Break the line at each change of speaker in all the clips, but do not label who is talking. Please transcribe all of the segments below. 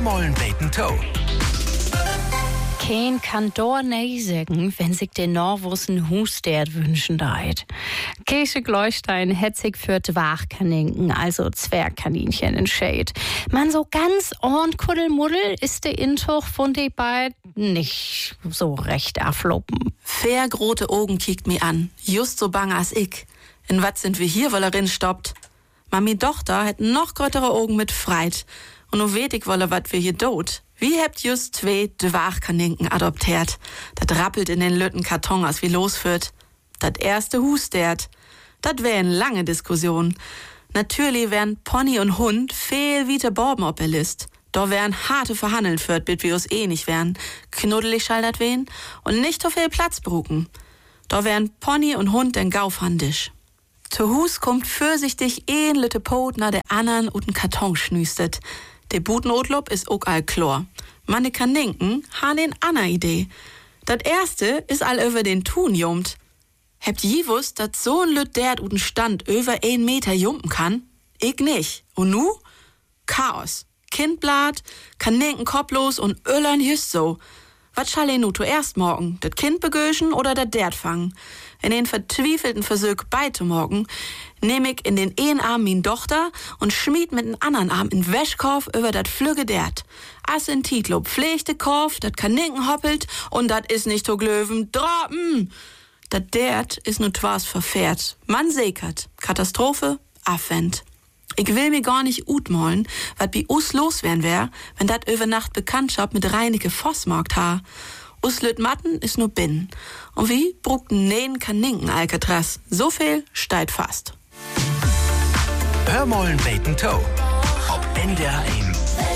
Hörmollen beten Toe.
Kein kann dort nee sagen, wenn sich den Norwussen Hustert wünschen deit. Käse Gleustein hätt sich für Dwachkaninken, also Zwergkaninchen, entscheidet. Man so ganz Kuddelmuddel ist der Intuch von de beiden nicht so recht afloppen.
Fair grote Augen kiekt mi an, just so bang as ich. In wat sind wir hier, weil erin stoppt? Mami Tochter hätt noch grötere Augen mit Freit. Und nu weet ich wolle, wat wir hier dot. Wie hebt just 2 Dwachkaninken adoptiert? Dat rappelt in den lütten Karton, als wie losführt. Dat erste hustert. Dat wär eine lange Diskussion. Natürlich wären Pony und Hund viel wie der Borben op der List. Da wären harte Verhandeln führt, bit wir uns nicht wären. Knuddelig schall dat wen und nicht so viel Platz bruken. Da wären Pony und Hund den Gaufhandisch. Zu Hus kommt fürsichtig een lütte Pot na der anderen und den Karton schnüstet. Der Butenotlob ist ook all chlor. Meine Kaninken han en anna Idee. Dat erste is all über den Thun jummt. Hebt je wusst, dat so ein Lüt dert uten Stand über 1 Meter jumpen kann? Ich nicht. Und nu? Chaos. Kindblatt, Kaninken kopflos und Öllern just so. Was schall nu zuerst morgen? Dat Kind begöschen oder dat dert fangen? In den vertwiefelten Versuch beide morgen nehm ich in den einen Arm min Tochter und schmied mit den anderen Arm in Wäschkorf über dat Flügge dert. As in Titlob pflegte Korf, dat Kaninken hoppelt und dat is nicht to glöwen, droppen. Dat dert is nu twas verfährt. Man sekert. Katastrophe, Affend. Ich will mir gar nicht utmollen, wat bi us los wär, wenn dat über Nacht Bekanntschaft mit Reineke Vossmarkt ha. Us lüt Matten is nur binnen. Und wie bruckten nähen Kaninken Alcatraz? So viel steigt fast.
Hörmollen beten Toe. Ob NDR 1.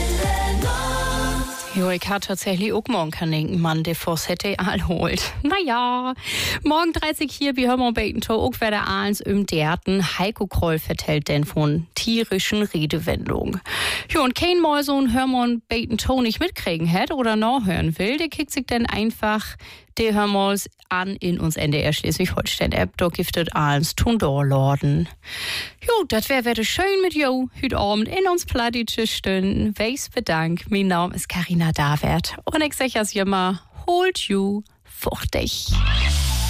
Jo, ich hatte tatsächlich auch morgen Kaninken, Mann, der Voss hätte all holt. Naja, morgen 30 hier bei Hörmollen beten Toe, auch wer der Ahlens Derten. Heiko Kroll vertellt denn von tierischen Redewendungen. Jo, und kein Mal so ein Hörmollen beten Toe nicht mitkriegen hätte oder noch hören will, der kickt sich dann einfach die Hörmolls an in uns NDR Schleswig-Holstein-App, da giftet Ahlens Tundorlorden. Jo, das wär schön mit jo, heute Abend in uns Plattitsch stünden. Weis bedank, mein Name ist Carina Davert und ich sag as immer, hold you fuchtig.